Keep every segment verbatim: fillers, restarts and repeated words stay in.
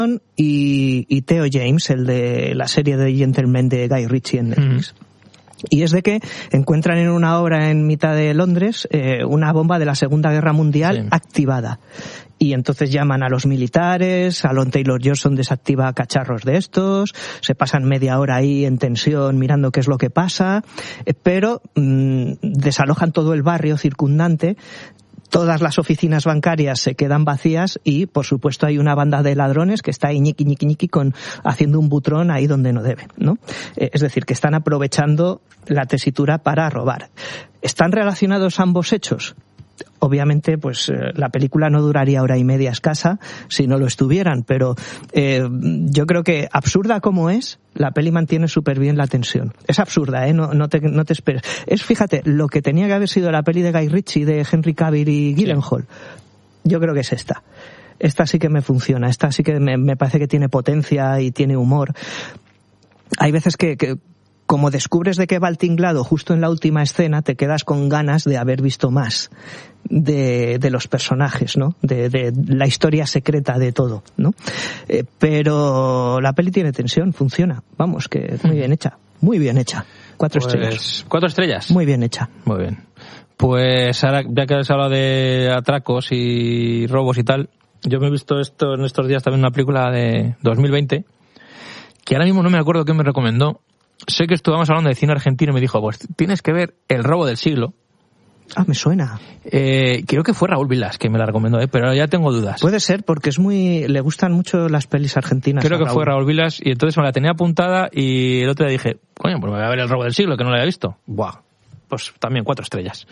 y, y Theo James, el de la serie de Gentlemen de Guy Ritchie en Netflix. Mm. Y es de que encuentran en una obra en mitad de Londres eh, una bomba de la Segunda Guerra Mundial sí. activada. Y entonces llaman a los militares, Alon Taylor-Johnson desactiva cacharros de estos, se pasan media hora ahí en tensión mirando qué es lo que pasa, eh, pero mmm, desalojan todo el barrio circundante. Todas las oficinas bancarias se quedan vacías y, por supuesto, hay una banda de ladrones que está ahí ñiqui, ñiqui, ñiqui con, haciendo un butrón ahí donde no debe, ¿no? Eh, es decir, que están aprovechando la tesitura para robar. ¿Están relacionados ambos hechos? Obviamente, pues eh, la película no duraría hora y media escasa si no lo estuvieran, pero eh, yo creo que absurda como es, la peli mantiene súper bien la tensión. Es absurda, ¿eh? No, no te, no te esperes. Es, fíjate, lo que tenía que haber sido la peli de Guy Ritchie, de Henry Cavill y Gyllenhaal. Yo creo que es esta. Esta sí que me funciona, esta sí que me, me parece que tiene potencia y tiene humor. Hay veces que... que como descubres de qué va el tinglado justo en la última escena, te quedas con ganas de haber visto más de, de los personajes, ¿no? De, de la historia secreta de todo, ¿no? Eh, pero la peli tiene tensión, funciona. Vamos, que muy bien hecha, muy bien hecha. Cuatro pues, estrellas. ¿Cuatro estrellas? Muy bien hecha. Muy bien. Pues ahora, ya que has hablado de atracos y robos y tal, yo me he visto esto en estos días también una película de dos mil veinte, que ahora mismo no me acuerdo qué me recomendó. Sé que estuvimos hablando de cine argentino y me dijo, pues tienes que ver El robo del siglo. Ah, me suena. Eh, creo que fue Raúl Vilas que me la recomendó, ¿eh? Pero ya tengo dudas. Puede ser, porque es muy, le gustan mucho las pelis argentinas. Creo que Raúl. fue Raúl Vilas y entonces me la tenía apuntada y el otro día dije, coño, pues me voy a ver El robo del siglo, que no la había visto. Buah, pues también cuatro estrellas.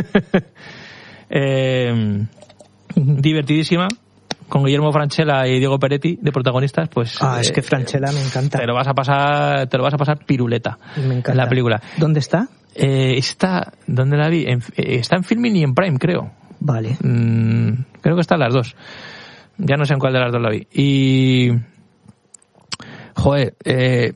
eh, divertidísima. Con Guillermo Francella y Diego Peretti de protagonistas, pues ah, eh, es que Francella me encanta. Te lo vas a pasar, te lo vas a pasar piruleta. Me encanta. En la película. ¿Dónde está? Eh, está, ¿dónde la vi? En, eh, está en Filmin y en Prime, creo. Vale. Mm, creo que están las dos. Ya no sé en cuál de las dos la vi. Y joder, eh,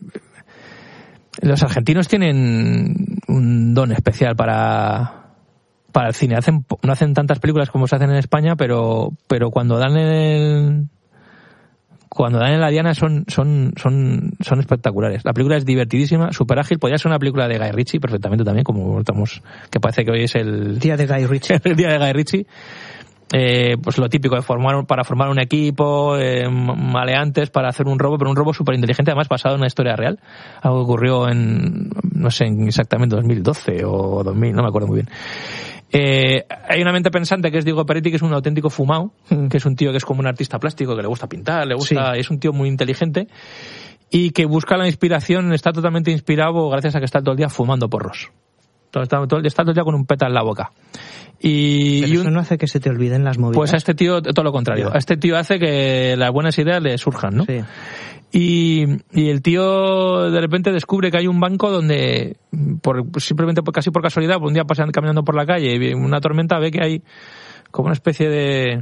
los argentinos tienen un don especial para para el cine. Hacen, no hacen tantas películas como se hacen en España, pero pero cuando dan en el, cuando dan en la diana son son son son espectaculares. La película es divertidísima, súper ágil. Podría ser una película de Guy Ritchie perfectamente también, como estamos, que parece que hoy es el día de Guy Ritchie. El día de Guy Ritchie. Eh, pues lo típico de formar para formar un equipo, eh, maleantes para hacer un robo, pero un robo súper inteligente, además basado en una historia real. Algo que ocurrió en, no sé exactamente, dos mil doce o dos mil, no me acuerdo muy bien. Eh, hay una mente pensante que es Diego Peretti, que es un auténtico fumao, que es un tío que es como un artista plástico, que le gusta pintar, le gusta, sí. Es un tío muy inteligente y que busca la inspiración, está totalmente inspirado gracias a que está todo el día fumando porros. Todo, está, todo, está todo el día con un peta en la boca. Y, Pero y eso un, no hace que se te olviden las movidas. Pues a este tío todo lo contrario. A este tío hace que las buenas ideas le surjan, ¿no? Sí. Y, y el tío de repente descubre que hay un banco donde, por, simplemente por, casi por casualidad, un día pasan caminando por la calle y una tormenta ve que hay como una especie de...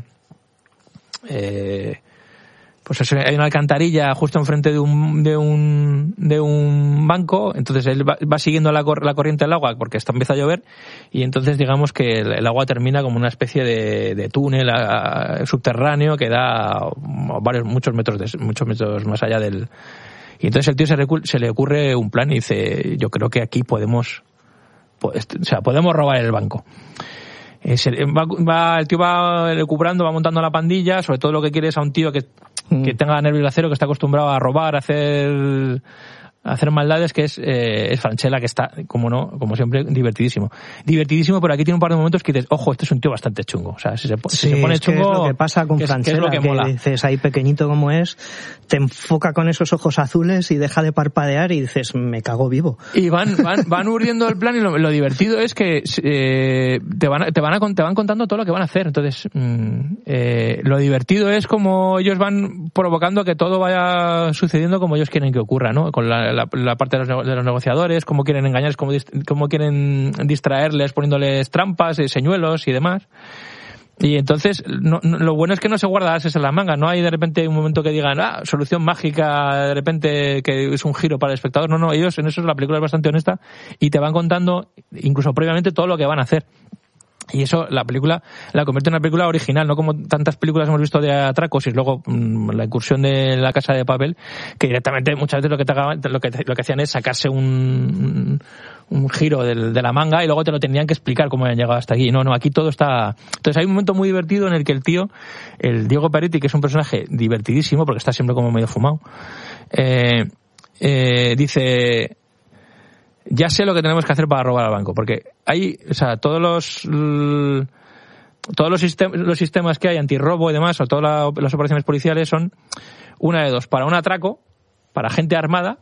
Eh, pues hay una alcantarilla justo enfrente de un de un de un banco, entonces él va, va siguiendo la, cor, la corriente del agua porque está, empieza a llover y entonces digamos que el, el agua termina como una especie de, de túnel a, a, subterráneo que da varios muchos metros de, muchos metros más allá del, y entonces el tío se, recu, se le ocurre un plan y dice, yo creo que aquí podemos pues, o sea podemos robar el banco. Eh, se, va, va, el tío va recuperando, va montando la pandilla, sobre todo lo que quiere es a un tío que que tenga nervios de acero, que está acostumbrado a robar, a hacer a hacer maldades, que es eh, es Francella, que está, como no, como siempre, divertidísimo. Divertidísimo, pero aquí tiene un par de momentos que dices, ojo, este es un tío bastante chungo. O sea, si se, sí, si se pone es chungo... Que es lo que pasa con Francella, que, que, que dices, ahí pequeñito como es, te enfoca con esos ojos azules y deja de parpadear y dices, me cago vivo. Y van van, van urdiendo el plan y lo, lo divertido es que eh, te, van, te, van a, te van contando todo lo que van a hacer. Entonces, mmm, eh, lo divertido es como ellos van provocando que todo vaya sucediendo como ellos quieren que ocurra, ¿no? Con la, la, la parte de los, de los negociadores, cómo quieren engañarles, cómo, cómo quieren distraerles poniéndoles trampas, y señuelos y demás. Y entonces, no, no, lo bueno es que no se guarda ases en la manga, no hay de repente un momento que digan, ah, solución mágica, de repente que es un giro para el espectador. No, no, ellos en eso la película es bastante honesta y te van contando, incluso previamente, todo lo que van a hacer. Y eso, la película, la convierte en una película original, no como tantas películas hemos visto de atracos y luego mmm, la incursión de La Casa de Papel, que directamente muchas veces lo que, te haga, lo que, lo que hacían es sacarse un, un giro del, de la manga y luego te lo tenían que explicar cómo habían llegado hasta aquí. No, no, aquí todo está... Entonces hay un momento muy divertido en el que el tío, el Diego Peretti, que es un personaje divertidísimo, porque está siempre como medio fumado, eh, eh, dice... Ya sé lo que tenemos que hacer para robar al banco, porque hay, o sea, todos los l, todos los, sistem, los sistemas que hay antirrobo y demás, o todas la, las operaciones policiales son una de dos, para un atraco, para gente armada,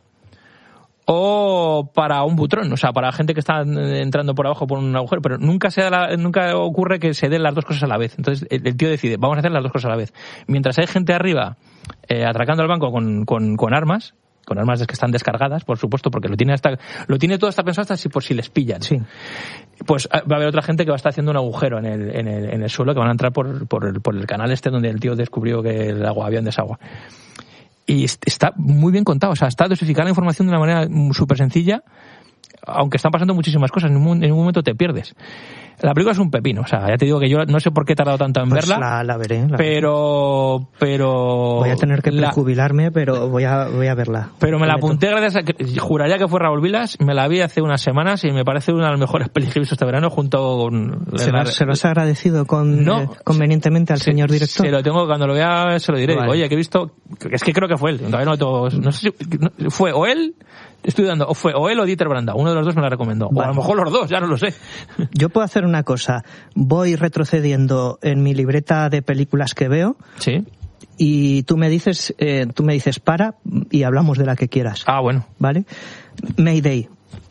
o para un butrón, o sea, para gente que está entrando por abajo por un agujero, pero nunca se da la, nunca ocurre que se den las dos cosas a la vez. Entonces el, el tío decide, vamos a hacer las dos cosas a la vez. Mientras hay gente arriba eh, atracando al banco con, con, con armas, con armas que están descargadas, por supuesto, porque lo tiene hasta lo tiene todo hasta pensado hasta si por si les pillan. Sí. Pues va a haber otra gente que va a estar haciendo un agujero en el, en el, en el suelo, que van a entrar por, por, el, por el canal este donde el tío descubrió que el agua había un desagüe. Y está muy bien contado, o sea, está dosificada la información de una manera súper sencilla, aunque están pasando muchísimas cosas, en un, en un momento te pierdes. La película es un pepino, o sea, ya te digo que yo no sé por qué he tardado tanto en pues verla. La, la veré, la pero, veré. pero... Voy a tener que prejubilarme, pero voy a, voy a verla. Pero me la apunté gracias a que, juraría que fue Raúl Vilas, me la vi hace unas semanas y me parece una de las mejores pelis que he visto este verano junto con... ¿Se, la, lo, ¿se lo has agradecido con, no, eh, convenientemente al se, señor director? Se lo tengo, cuando lo vea se lo diré. Vale. Digo, oye, que he visto... Es que creo que fue él, todavía no, todo, no sé si... No, fue o él... Estoy dando, o fue o él o Dieter Branda, uno de los dos me la recomendó. Vale. O a lo mejor los dos, ya no lo sé. Yo puedo hacer una cosa, voy retrocediendo en mi libreta de películas que veo. Sí. Y tú me dices, eh, tú me dices para y hablamos de la que quieras. Ah, bueno. ¿Vale? Mayday.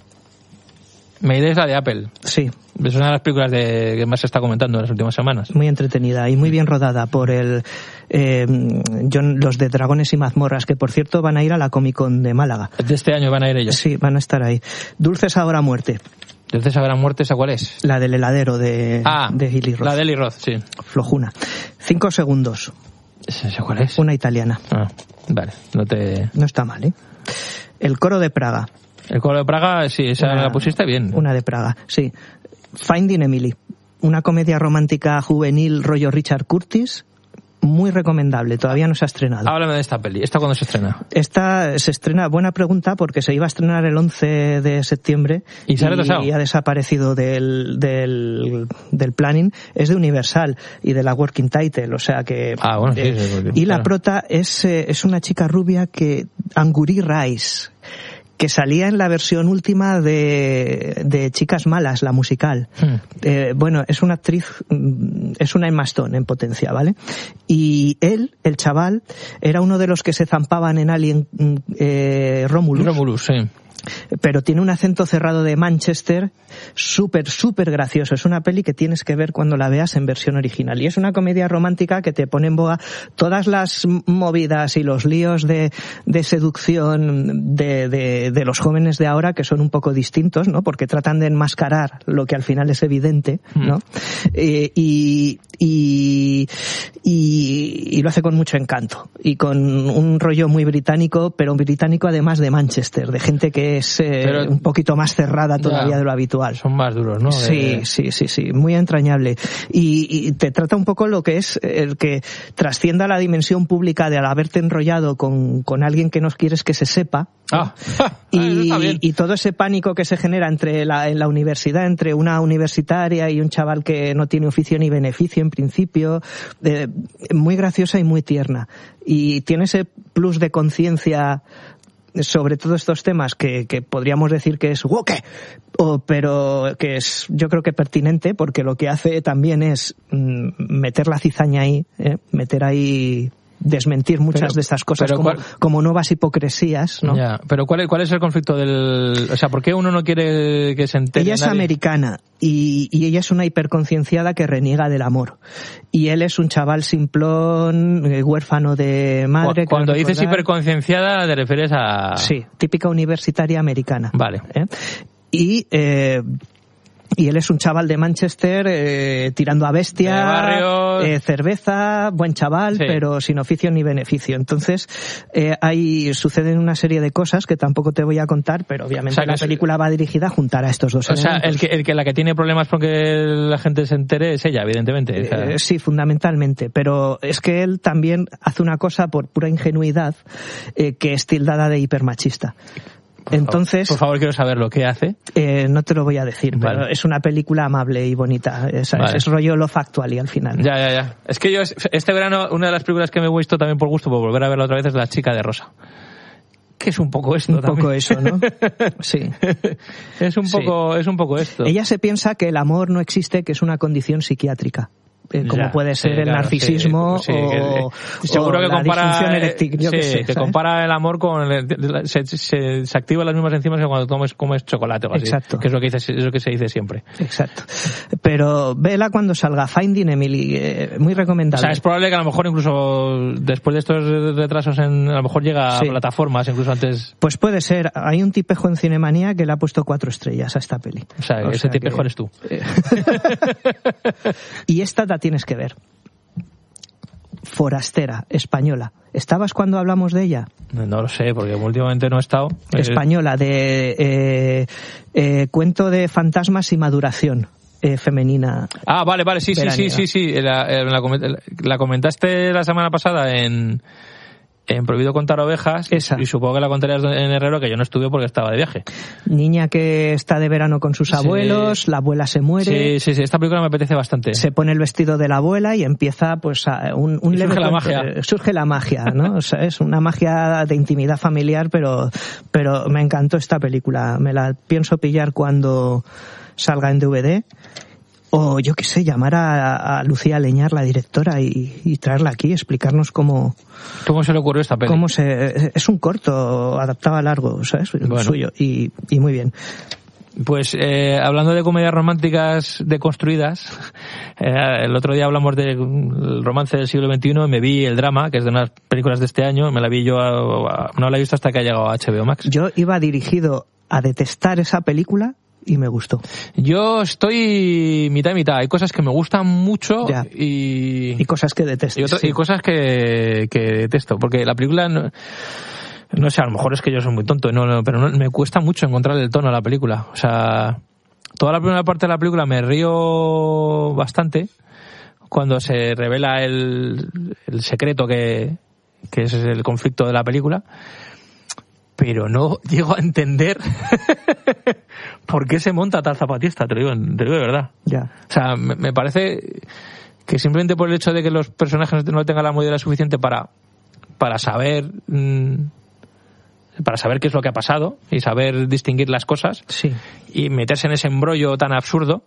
Mayday es la de Apple. Sí. Es una de las películas de, que más se está comentando en las últimas semanas. Muy entretenida y muy bien rodada por el eh, John, los de Dragones y Mazmorras, que por cierto van a ir a la Comic Con de Málaga. De este año van a ir ellos. Sí, van a estar ahí. Dulce Sabor a Muerte. ¿Dulce Sabor a Muerte, esa cuál es? La del heladero de, ah, de Eli Roth. La de Eli Roth, sí. Flojuna. Cinco segundos. ¿Esa cuál es? Una italiana. Ah, vale, no te... No está mal, ¿eh? El Coro de Praga. El Coro de Praga, sí, esa una, la pusiste bien. Una de Praga, sí. Finding Emily, una comedia romántica juvenil rollo Richard Curtis, muy recomendable, todavía no se ha estrenado. Háblame de esta peli, ¿esta cuándo se estrena? Esta se estrena, buena pregunta, porque se iba a estrenar el once de septiembre y, se ha, y ha desaparecido del, del, del planning. Es de Universal y de la Working Title, o sea que... Ah, bueno, eh, sí, sí, porque, y claro. La prota es, eh, es una chica rubia que... Anguri Rice, que salía en la versión última de, de Chicas Malas, la musical. Hmm. Eh, bueno, es una actriz, es una Emma Stone en potencia, ¿vale? Y él, el chaval, era uno de los que se zampaban en Alien eh, Romulus. Romulus, sí. Pero tiene un acento cerrado de Manchester súper, súper gracioso. Es una peli que tienes que ver cuando la veas en versión original. Y es una comedia romántica que te pone en boga todas las movidas y los líos de, de seducción de, de, de los jóvenes de ahora, que son un poco distintos, ¿no? Porque tratan de enmascarar lo que al final es evidente, ¿no? Mm. Eh, y, y, y, y lo hace con mucho encanto. Y con un rollo muy británico, pero un británico además de Manchester, de gente que es eh, un poquito más cerrada todavía ya, de lo habitual. Son más duros, ¿no? Sí, de... sí, sí, sí, muy entrañable. Y, y te trata un poco lo que es el que trascienda la dimensión pública de al haberte enrollado con, con alguien que no quieres que se sepa. Ah, y, y todo ese pánico que se genera entre la, en la universidad, entre una universitaria y un chaval que no tiene oficio ni beneficio en principio, eh, muy graciosa y muy tierna. Y tiene ese plus de conciencia sobre todos estos temas que, que podríamos decir que es woke, o, pero que es yo creo que pertinente, porque lo que hace también es mm, meter la cizaña ahí, ¿eh? meter ahí desmentir muchas pero, de estas cosas como, cuál, como nuevas hipocresías, ¿no? Ya, pero ¿cuál, ¿cuál es el conflicto del...? O sea, ¿por qué uno no quiere que se entere? Ella es nadie? americana y, y ella es una hiperconcienciada que reniega del amor. Y él es un chaval simplón, eh, huérfano de madre. Cuando dices hiperconcienciada, ¿te refieres a...? Sí, típica universitaria americana. Vale. ¿Eh? Y... Eh, Y él es un chaval de Manchester eh, tirando a bestia, de barrio. Eh, cerveza, buen chaval, sí. pero sin oficio ni beneficio. Entonces, eh, ahí suceden una serie de cosas que tampoco te voy a contar, pero obviamente o sea, la película va dirigida a juntar a estos dos o elementos. O sea, el que, el que la que tiene problemas porque la gente se entere es ella, evidentemente. O sea. eh, sí, fundamentalmente. Pero es que él también hace una cosa por pura ingenuidad eh, que es tildada de hipermachista. Por Entonces, favor, por favor, quiero saber lo que hace. Eh, no te lo voy a decir, vale. pero es una película amable y bonita. Es, vale. es rollo Love Actually al final. Ya, ya, ya. Es que yo, este verano, una de las películas que me he visto también por gusto, por volver a verla otra vez, es La chica de rosa. Que es un poco esto un también. poco eso, ¿no? Sí. es un poco, sí. es un poco esto. Ella se piensa que el amor no existe, que es una condición psiquiátrica. Eh, como ya, puede ser sí, el claro, narcisismo sí, sí, o, que, seguro o que la compara, disfunción eréctil, yo sí, que, sé, que ¿sabes? compara el amor con el, se, se, se activan las mismas enzimas que cuando tomes, comes chocolate o así. Exacto. Que es lo que, dice, es lo que se dice siempre. Exacto. Pero vela cuando salga, Finding Emily, eh, muy recomendable. O sea, es probable que a lo mejor incluso después de estos retrasos en, a lo mejor llega sí. a plataformas incluso antes. Pues puede ser. Hay un tipejo en Cinemanía que le ha puesto cuatro estrellas a esta peli. O sea, o ese sea tipejo que... eres tú. Y esta la tienes que ver. Forastera, española. ¿Estabas cuando hablamos de ella? No lo sé, porque últimamente no he estado. Española, de eh, eh, cuento de fantasmas y maduración eh, femenina. Ah, vale, vale, sí, veraniega. sí, sí, sí, sí. La, la, la comentaste la semana pasada en... En Prohibido contar ovejas. Esa. Y supongo que la contarías en Herrero, que yo no estuve porque estaba de viaje. Niña que está de verano con sus abuelos, sí. la abuela se muere. Sí, sí, sí, esta película me apetece bastante. Se pone el vestido de la abuela y empieza pues a un, un y leve surge la magia. Eh, surge la magia, ¿no? O sea, es una magia de intimidad familiar, pero, pero me encantó esta película. Me la pienso pillar cuando salga en D V D. O yo qué sé, llamar a, a Lucía Leñar, la directora, y, y traerla aquí, explicarnos cómo... ¿Cómo se le ocurrió esta peli? Cómo se, es un corto, adaptado a largo, ¿sabes? Bueno. Suyo, y, y muy bien. Pues eh, hablando de comedias románticas deconstruidas, eh, el otro día hablamos del romance del siglo veintiuno, me vi El drama, que es de unas películas de este año, me la vi yo, a, a, no la he visto hasta que ha llegado a H B O Max. Yo iba dirigido a detestar esa película, y me gustó. Yo estoy mitad y mitad. Hay cosas que me gustan mucho ya. y... Y cosas que detesto. Y, otro, sí. y cosas que, que detesto. Porque la película... No, no sé, a lo mejor es que yo soy muy tonto, no, no, pero no, me cuesta mucho encontrar el tono a la película. O sea, toda la primera parte de la película me río bastante cuando se revela el, el secreto que, que es el conflicto de la película. Pero no llego a entender por qué se monta tal zapatista, te lo digo, te lo digo de verdad. Ya. O sea, me, me parece que simplemente por el hecho de que los personajes no tengan la madurez suficiente para, para saber mmm, para saber qué es lo que ha pasado y saber distinguir las cosas, sí. y meterse en ese embrollo tan absurdo,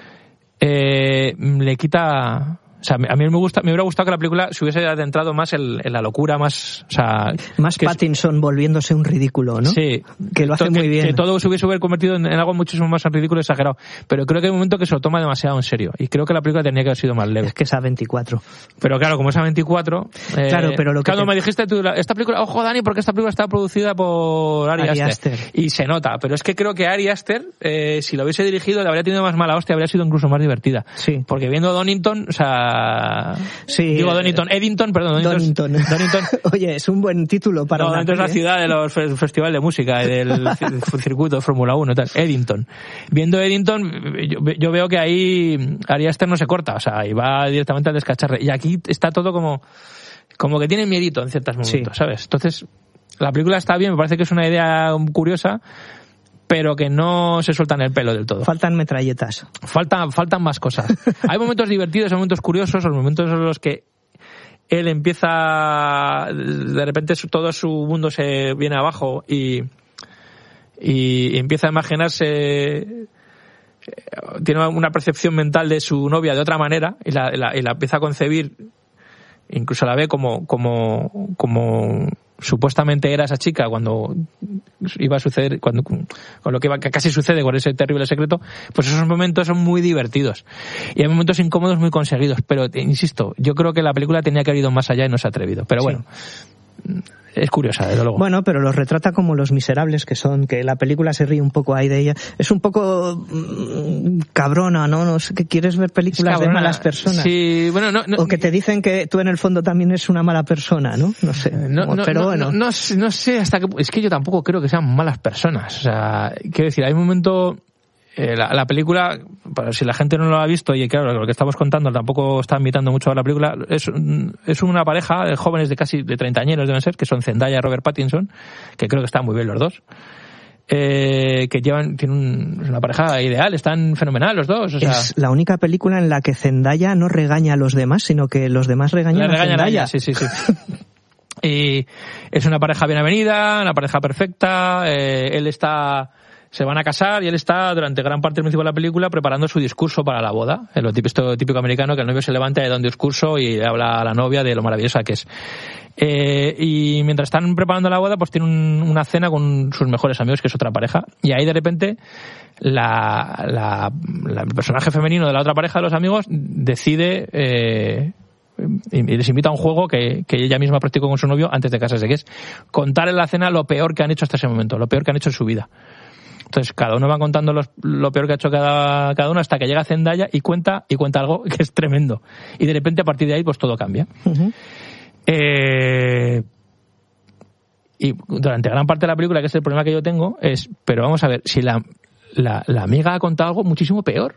eh, le quita... O sea, a mí me gusta, me hubiera gustado que la película se hubiese adentrado más en, en la locura, más, o sea, más Pattinson es, volviéndose un ridículo, ¿no? Sí, que lo hace to, muy que, bien. Que todo se hubiese convertido en, en algo muchísimo más ridículo y exagerado. Pero creo que hay un momento que se lo toma demasiado en serio y creo que la película tenía que haber sido más leve. Es que es A veinticuatro. Pero claro, como es A veinticuatro, eh, claro, pero lo que cuando te... me dijiste tú esta película, ojo Dani, porque esta película está producida por Ari, Ari Aster. Aster Y se nota, pero es que creo que Ari Aster, eh, si lo hubiese dirigido, le habría tenido más mala hostia, habría sido incluso más divertida. Sí. Porque viendo Donington, o sea, sí, digo Donington, Eddington, perdón, Donington. Donington. Oye, es un buen título para no, una Donington es la peli, ciudad de los fe- festivales de música y del circuito de Fórmula uno y tal. Eddington. Viendo Eddington, yo, yo veo que ahí Ari Aster no se corta, o sea, y va directamente al descacharre. Y aquí está todo como, como que tiene miedito en ciertos momentos, sí. ¿Sabes? Entonces, la película está bien, me parece que es una idea curiosa, pero que no se sueltan el pelo del todo. Faltan metralletas. Faltan, faltan más cosas. Hay momentos divertidos, hay momentos curiosos, hay momentos en los que él empieza, de repente todo su mundo se viene abajo y, y empieza a imaginarse, tiene una percepción mental de su novia de otra manera y la, la, y la empieza a concebir, incluso la ve como, como, como supuestamente era esa chica cuando iba a suceder, cuando con lo que, iba, que casi sucede con ese terrible secreto. Pues esos momentos son muy divertidos y hay momentos incómodos muy conseguidos, pero insisto, yo creo que la película tenía que haber ido más allá y no se ha atrevido, pero bueno, sí. es curiosa, desde luego. Bueno, pero los retrata como los miserables que son, que la película se ríe un poco ahí de ella. Es un poco mmm, cabrona, ¿no? No sé, que quieres ver películas de malas personas. Sí, bueno, no, no, o que te dicen que tú en el fondo también eres una mala persona, ¿no? No sé. No, no, pero no, bueno. No, no, no sé hasta qué... Es que yo tampoco creo que sean malas personas. O sea, quiero decir, hay un momento... Eh, la, la película, para si la gente no lo ha visto, y claro, lo que estamos contando tampoco está invitando mucho a la película, es, es una pareja de jóvenes de casi de treintañeros deben ser, que son Zendaya y Robert Pattinson, que creo que están muy bien los dos, eh, que llevan, tienen un, una pareja ideal, están fenomenal los dos. O sea, es la única película en la que Zendaya no regaña a los demás, sino que los demás regañan, regañan a Zendaya. A ella, sí, sí, sí. Y es una pareja bien avenida, una pareja perfecta, eh, él está... Se van a casar y él está durante gran parte del principio de la película preparando su discurso para la boda. Es lo típico, típico americano, que el novio se levanta y da un discurso y habla a la novia de lo maravillosa que es. Eh, y mientras están preparando la boda, pues tienen un, una cena con sus mejores amigos, que es otra pareja. Y ahí de repente la, la, la, el personaje femenino de la otra pareja de los amigos decide... Eh, y les invita a un juego que, que ella misma practicó con su novio antes de casarse, que es contar en la cena lo peor que han hecho hasta ese momento, lo peor que han hecho en su vida. Entonces cada uno va contando los, lo peor que ha hecho cada, cada uno hasta que llega Zendaya y cuenta y cuenta algo que es tremendo. Y de repente a partir de ahí pues todo cambia. Uh-huh. Eh, y durante gran parte de la película, que es el problema que yo tengo, es, pero vamos a ver, si la, la, la amiga ha contado algo muchísimo peor.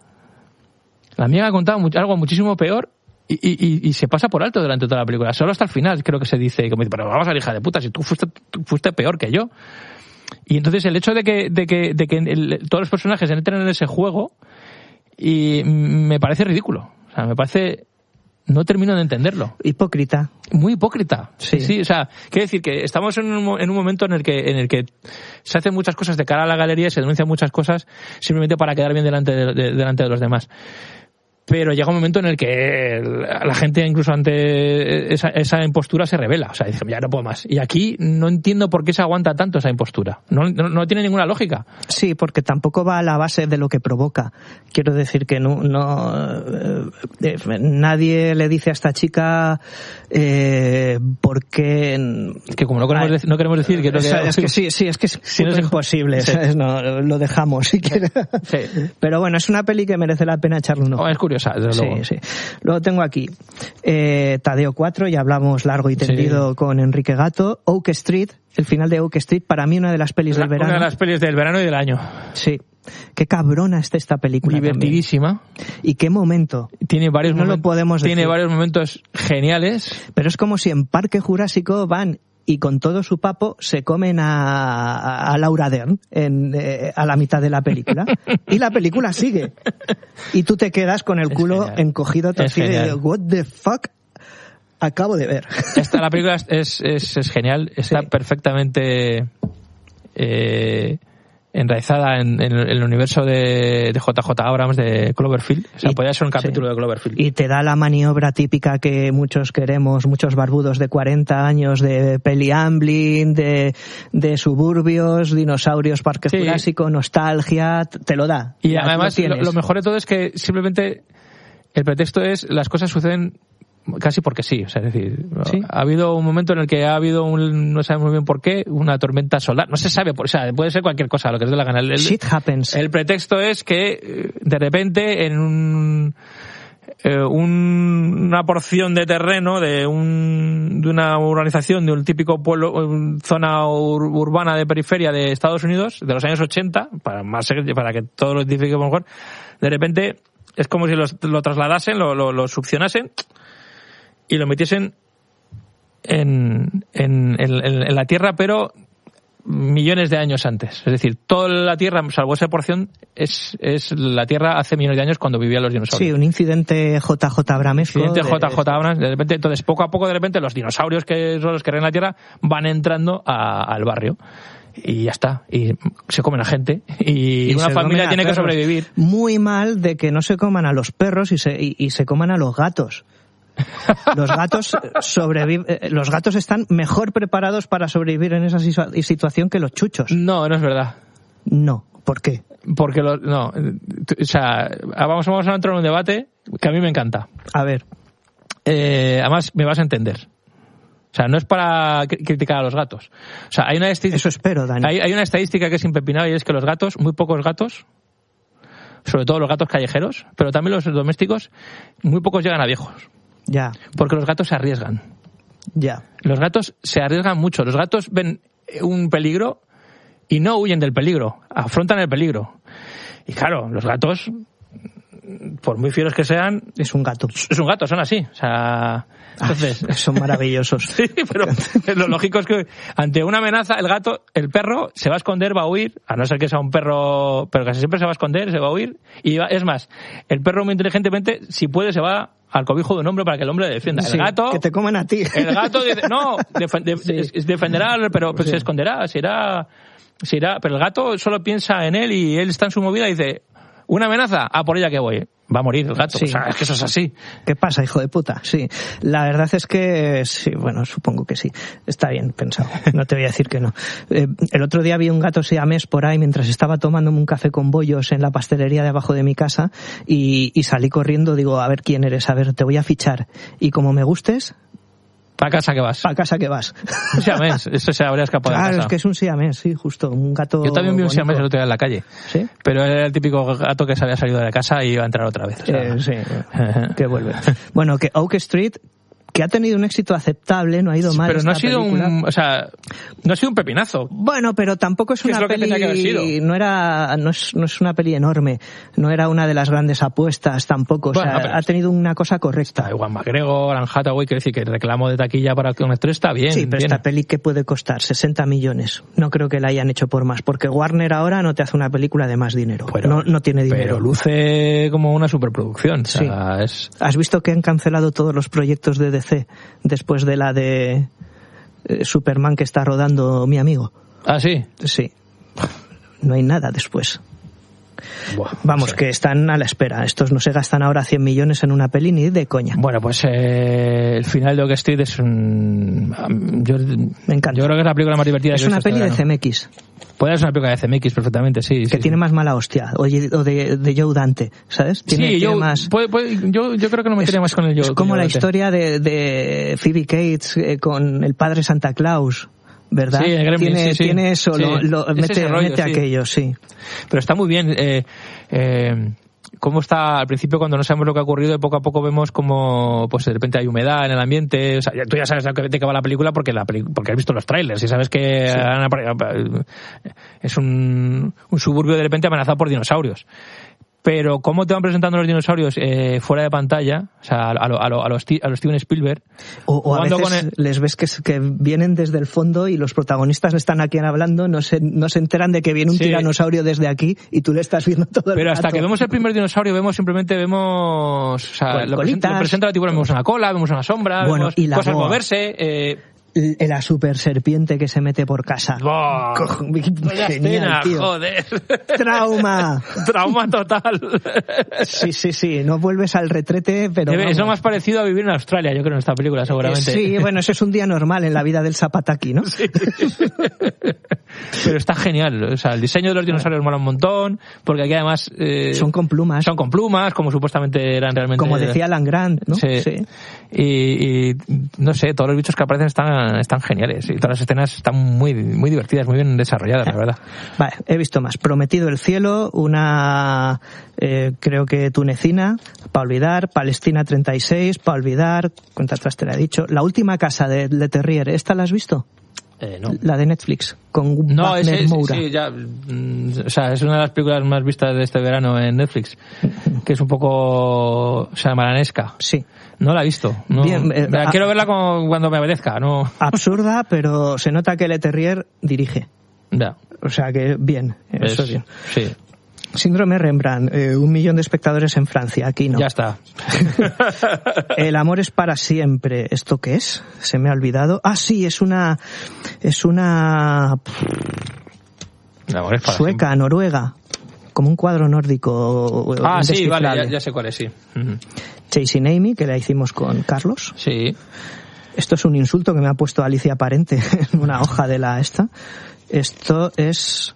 La amiga ha contado much, algo muchísimo peor y, y, y se pasa por alto durante toda la película. Solo hasta el final creo que se dice, como, pero vamos a ver, hija de puta, si tú fuiste, tú fuiste peor que yo. Y entonces el hecho de que, de que, de que el, todos los personajes entren en ese juego y me parece ridículo. O sea, me parece... No termino de entenderlo. Hipócrita. Muy hipócrita. Sí. Sí, o sea, quiero decir que estamos en un, en un momento en el que en el que se hacen muchas cosas de cara a la galería, se denuncian muchas cosas simplemente para quedar bien delante de, de, delante de los demás. Pero llega un momento en el que la gente, incluso ante esa, esa impostura, se revela. O sea, dice, ya no puedo más. Y aquí no entiendo por qué se aguanta tanto esa impostura. No, no, no tiene ninguna lógica. Sí, porque tampoco va a la base de lo que provoca. Quiero decir que no, no eh, nadie le dice a esta chica eh, por qué... Que como no queremos, decir, no queremos decir que... No o sea, es que sí, sí, es que es, si no es imposible. Sí. ¿Sabes? No, lo dejamos si quieres. Sí. Pero bueno, es una peli que merece la pena echarle un ojo. Oh, es curioso. Desde luego. Sí, sí. Luego tengo aquí eh, Tadeo cuatro, ya hablamos largo y tendido sí. con Enrique Gato. Oak Street, el final de Oak Street, para mí una de las pelis la, del verano. Una de las pelis del verano y del año. Sí. Qué cabrona está esta película. Divertidísima. También. Y qué momento. Tiene varios no momentos, lo podemos decir. Tiene varios momentos geniales. Pero es como si en Parque Jurásico van y con todo su papo se comen a, a, a Laura Dern en, eh, a la mitad de la película. Y la película sigue. Y tú te quedas con el culo genial. encogido torcido y digo, what the fuck acabo de ver. Esta, la película es, es, es genial. Está sí. perfectamente eh, enraizada en, en el universo de, de J J Abrams, de Cloverfield. O sea, podría ser un capítulo sí. de Cloverfield. Y te da la maniobra típica que muchos queremos, muchos barbudos de cuarenta años, de peli Amblin, de, de suburbios, dinosaurios, Parque sí. Jurásico, nostalgia, te lo da. Y además, lo, lo mejor de todo es que simplemente el pretexto es las cosas suceden casi porque sí, o sea, es decir, ¿sí? ha habido un momento en el que ha habido un, no sabemos muy bien por qué, una tormenta solar, no se sabe, o sea, puede ser cualquier cosa, lo que es de la gana. El, Shit happens. El pretexto es que de repente en un, eh, un una porción de terreno de un de una urbanización, de un típico pueblo, zona ur, urbana de periferia de Estados Unidos, de los años ochenta, para más para que todos lo identifiquemos mejor, de repente es como si los, lo trasladasen, lo, lo, lo succionasen y lo metiesen en, en, en, en la Tierra, pero millones de años antes. Es decir, toda la Tierra, salvo esa porción, es, es la Tierra hace millones de años cuando vivían los dinosaurios. Sí, un incidente J J Abramesco. Incidente J J Abrams. De repente, entonces, poco a poco, de repente, los dinosaurios que son los que reinan la Tierra van entrando a, al barrio. Y ya está, y se comen a gente y, y una familia tiene que sobrevivir. Muy mal de que no se coman a los perros y se, y, y se coman a los gatos. Los gatos sobreviven, los gatos están mejor preparados para sobrevivir en esa situación que los chuchos. No, no es verdad. No, ¿por qué? Porque los, no, o sea, vamos, vamos a entrar en un debate que a mí me encanta. A ver. Eh, además me vas a entender. O sea, no es para criticar a los gatos. O sea, hay una estadística, eso espero, Dani. Hay, hay una estadística que es impepinable y es que los gatos, muy pocos gatos, sobre todo los gatos callejeros, pero también los domésticos, muy pocos llegan a viejos. Ya. Porque los gatos se arriesgan. Ya. Los gatos se arriesgan mucho. Los gatos ven un peligro y no huyen del peligro, afrontan el peligro. Y claro, los gatos, por muy fieros que sean... Es un gato. Es un gato, son así. O sea... Entonces, Ay, son maravillosos. Sí, pero lo lógico es que ante una amenaza el gato, el perro se va a esconder, va a huir, a no ser que sea un perro, pero casi siempre se va a esconder, se va a huir y va, es más, el perro muy inteligentemente, si puede, se va al cobijo de un hombre para que el hombre le defienda. El sí, gato... que te coman a ti. El gato dice, no, def, de, sí. defenderá, pero pues sí. se esconderá, se irá, se irá, pero el gato solo piensa en él y él está en su movida y dice, una amenaza, a por ella que voy. Va a morir el gato, sí. O sea, es que eso es así. ¿Qué pasa, hijo de puta? Sí, la verdad es que sí, bueno, supongo que sí. Está bien pensado, no te voy a decir que no. Eh, el otro día vi un gato siamés por ahí mientras estaba tomándome un café con bollos en la pastelería de abajo de mi casa y, y salí corriendo, digo, a ver quién eres, a ver, te voy a fichar. Y como me gustes... ¿Para casa que vas? ¿Para casa que vas? Un siamés, eso se habría escapado claro, de casa. Es que es un siamés, sí, justo, un gato... Yo también vi un bonito. siamés el otro día en la calle. ¿Sí? Pero era el típico gato que se había salido de la casa y iba a entrar otra vez. O sea... eh, sí, que vuelve. Bueno, que Oak Street... que ha tenido un éxito aceptable, no ha ido mal. Pero no ha sido película. un, o sea, no ha sido un pepinazo. Bueno, pero tampoco es una es lo que peli, tenía que haber sido? no era, no es, no es una peli enorme, no era una de las grandes apuestas tampoco, Bueno, o sea, no, ha tenido una cosa correcta. Ewan McGregor, Anne Hathaway, quiere decir que el reclamo de taquilla para un actor está bien. Sí, pero bien. esta peli ¿qué puede costar? sesenta millones. No creo que la hayan hecho por más, porque Warner ahora no te hace una película de más dinero. Pero, no, no tiene dinero. Pero luce como una superproducción. O sea, sí. es... ¿Has visto que han cancelado todos los proyectos de D C después de la de eh, Superman que está rodando mi amigo? Ah, sí. Sí. No hay nada después. Buah, Vamos, sí. que están a la espera. Estos no se gastan ahora cien millones en una peli ni de coña. Bueno, pues eh, el final de Oak Street es un... Yo, Me encanta. Yo creo que es la película más divertida es que he una visto peli este de C verano. M X. Puede ser una película de C M X perfectamente, sí. Que sí, tiene sí. más mala hostia. O, o de, de Joe Dante, ¿sabes? Tiene, sí, tiene yo, más... puede, puede, yo, yo creo que no me metería más con el Joe. Es como Joe la Dante. historia de, de Phoebe Cates eh, con el padre Santa Claus, ¿verdad? Sí, el Gremlin, tiene, sí, sí. tiene eso, Sí, lo, lo- es mete, ese rollo, mete sí. aquello, sí. Pero está muy bien. Eh, eh, cómo está al principio cuando no sabemos lo que ha ocurrido y poco a poco vemos como pues de repente hay humedad en el ambiente. O sea, tú ya sabes de qué va la película porque la peli- porque has visto los trailers y sabes que Sí. han apare- es un, un suburbio de repente amenazado por dinosaurios. Pero cómo te van presentando los dinosaurios eh, fuera de pantalla, o sea, a lo, a lo, a lo, Sti- a lo Steven Spielberg. O, o a jugando veces con el- les ves que, que vienen desde el fondo y los protagonistas están aquí hablando, no se, no se enteran de que viene un Sí. tiranosaurio desde aquí y tú le estás viendo todo el Pero hasta rato. que vemos el primer dinosaurio, vemos simplemente vemos, o sea, Con lo presenta, colitas. lo presenta la tiburón, vemos una cola, vemos una sombra, Bueno, vemos y la cosas boa. moverse. Eh, L- La super serpiente que se mete por casa. ¡buah! Cojo- Vaya Genial, escena, tío. joder. Trauma. Trauma total. Sí, sí, sí. No vuelves al retrete, pero Debe- es lo vamos. más parecido a vivir en Australia, yo creo, en esta película, seguramente. Sí, bueno, eso es un día normal en la vida del Zapataki, ¿no? Sí. Pero está genial. O sea, el diseño de los dinosaurios mola un montón, porque aquí además... eh, Son con plumas. son con plumas, como supuestamente eran realmente... Como decía Alan Grant, ¿no? Sí. Y, y, no sé, todos los bichos que aparecen están, están geniales. Y todas las escenas están muy, muy divertidas, muy bien desarrolladas, la verdad. Vale, he visto más. Prometido el cielo, una, eh, creo que tunecina, para olvidar, Palestina treinta y seis, para olvidar, cuenta atrás te la he dicho. La última casa de Le Terrier, ¿esta la has visto? Eh, no. La de Netflix, con No, Wagner ese, Moura. sí, ya, mm, o sea, es una de las películas más vistas de este verano en Netflix, que es un poco shamalanesca. Sí. No la he visto. No, Bien, eh, la a- quiero verla con- cuando me apetezca, no. Absurda, pero se nota que Le Terrier dirige. Ya. O sea que bien, eso Es- es bien. Sí, Síndrome Rembrandt, eh, un millón de espectadores en Francia, aquí no. ya está. El amor es para siempre. ¿Esto qué es? Se me ha olvidado. Ah, sí, es una, es una El amor es para sueca, siempre. noruega, como un cuadro nórdico. Ah, sí, vale, indescifrable. ya, ya sé cuál es, sí. Ujú. Chasing Amy, que la hicimos con Carlos. Sí. Esto es un insulto que me ha puesto Alicia Parente en una hoja de la esta. Esto es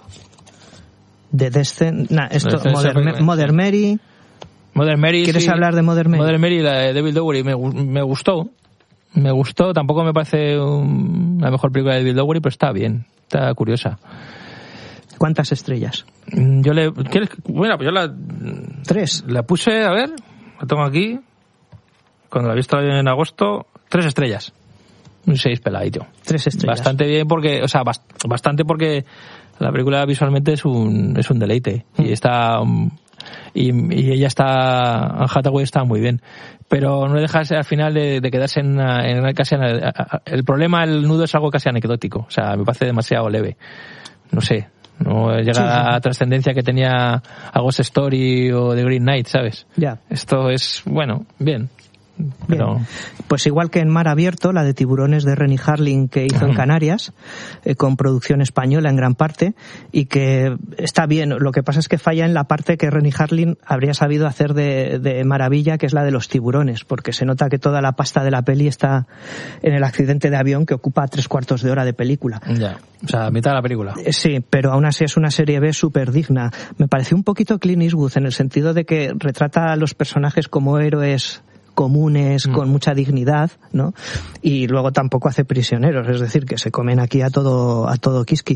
de Descent. Nah, esto Esa- esa Modern, película, sí. Modern Mary. Modern Mary. ¿Quieres sí. hablar de Modern Mary? Modern Mary, la de David Lowery, me, gu- me gustó. Me gustó, tampoco me parece un, la mejor película de Bill Lowery, pero está bien, está curiosa. ¿Cuántas estrellas? Yo le... ¿quieres? Bueno, pues yo la... Tres. La puse, a ver, la tengo aquí, cuando la he visto en agosto, tres estrellas. Un seis peladito. Tres estrellas. Bastante bien porque, o sea, bastante porque la película visualmente es un, es un deleite. Mm. Y está... Y, y ella está, Anne Hathaway está muy bien, pero no deja al final de, de quedarse en, una, en una casi, el problema, el nudo es algo casi anecdótico, o sea, me parece demasiado leve, no sé, no llega sí, sí. a la trascendencia que tenía a Ghost Story o The Green Knight, ¿sabes? Ya. Yeah. Esto es, bueno, bien. Pero... Bien. Pues igual que en Mar Abierto, la de Tiburones de Renny Harlin que hizo en Canarias, eh, con producción española en gran parte, y que está bien. Lo que pasa es que falla en la parte que Renny Harlin habría sabido hacer de, de maravilla, que es la de los tiburones, porque se nota que toda la pasta de la peli está en el accidente de avión que ocupa tres cuartos de hora de película. Ya, o sea, mitad de la película. Eh, sí, pero aún así es una serie B súper digna. Me pareció un poquito Clint Eastwood en el sentido de que retrata a los personajes como héroes comunes, mm. con mucha dignidad, ¿no? Y luego tampoco hace prisioneros, es decir, que se comen aquí a todo, a todo Kiski.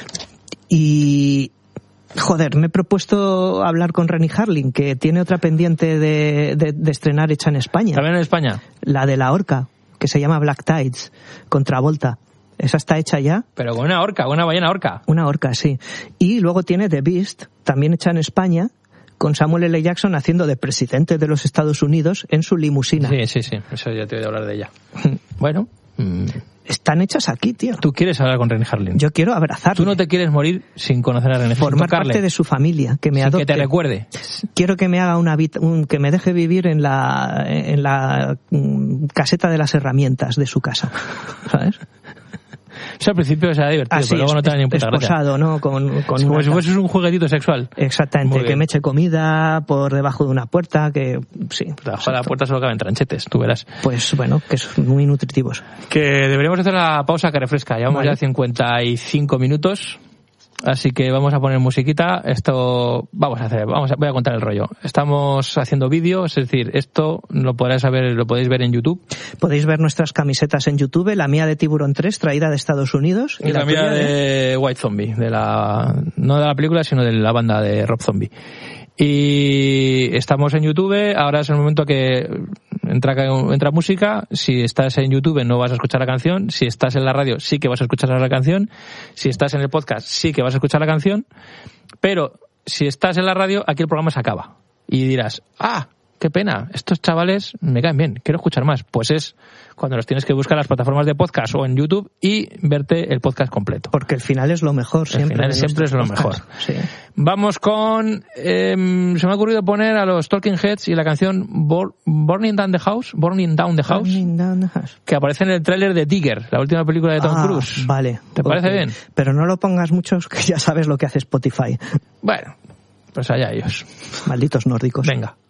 Y, joder, me he propuesto hablar con Renny Harlin, que tiene otra pendiente de, de, de estrenar hecha en España. ¿También en España? La de la orca, que se llama Black Tides, con Travolta. Esa está hecha ya. Pero con una orca, una ballena orca. Una orca, sí. Y luego tiene The Beast, también hecha en España, con Samuel L. Jackson haciendo de presidente de los Estados Unidos en su limusina. Sí, sí, sí, eso ya te voy a hablar de ella. Bueno. Mmm. Están hechas aquí, tío. Tú quieres hablar con Renny Harlin. Yo quiero abrazarle. Tú no te quieres morir sin conocer a Renny Harlin. Formar parte de su familia, que me sin adopte. Que te recuerde. Quiero que me haga una un, que me deje vivir en la en la um, caseta de las herramientas de su casa, ¿sabes? Eso al principio será divertido, Así, pero luego no te da ni puta gracia. Esposado, ¿no? Con, con como si fuese un juguetito sexual. Exactamente, que me eche comida por debajo de una puerta, que sí. Debajo de la puerta solo caben tranchetes, tú verás. Pues bueno, que son muy nutritivos. Que deberíamos hacer la pausa que refresca. Llevamos vale. ya cincuenta y cinco minutos. Así que vamos a poner musiquita. Esto vamos a hacer, vamos a, voy a contar el rollo. Estamos haciendo vídeo, es decir, esto lo podréis saber, lo podéis ver en YouTube. Podéis ver nuestras camisetas en YouTube, la mía de Tiburón tres, traída de Estados Unidos. Y, y la, la mía de... de White Zombie, de la no de la película, sino de la banda de Rob Zombie. Y estamos en YouTube, ahora es el momento que entra, entra música. Si estás en YouTube no vas a escuchar la canción, si estás en la radio sí que vas a escuchar la canción, si estás en el podcast sí que vas a escuchar la canción, pero si estás en la radio aquí el programa se acaba y dirás, ah, qué pena, estos chavales me caen bien, quiero escuchar más. Pues es cuando los tienes que buscar en las plataformas de podcast o en YouTube y verte el podcast completo. Porque el final es lo mejor, siempre. El final siempre es lo podcast. mejor. Sí. Vamos con... Eh, se me ha ocurrido poner a los Talking Heads y la canción Bor- Burning Down the House, Burning Down the House, Burning Down the House, que aparece en el tráiler de Digger, la última película de Tom ah, Cruise. Vale. ¿Te okay. parece bien? Pero no lo pongas mucho, que ya sabes lo que hace Spotify. Bueno, pues allá ellos. Malditos nórdicos. Venga.